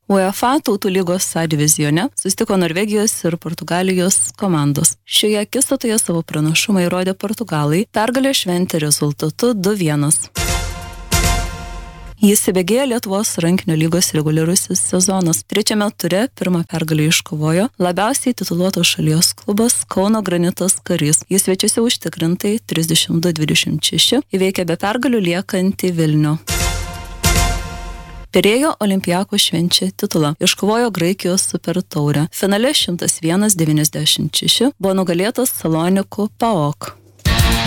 UEFA Tautų lygos A divizione susitiko Norvegijos ir Portugalijos komandos. Šioje akistatoje savo pranašumą įrodė portugalai, pergalę šventė rezultatu 2-1. Jis įbėgėjo Lietuvos rankinio lygos reguliarusis sezonas. Trečiame ture pirmą pergalę iškovojo labiausiai tituluotos šalies klubas Kauno Granitas Karys. Jis svečiuose užtikrintai 32-26 įveikė be pergalių liekantį Vilnių. Pirėjo Olympiakos švenčia titulą. Iškovojo Graikijos super taurę. Finale 101-96 buvo nugalėtas Salonikų PAOK.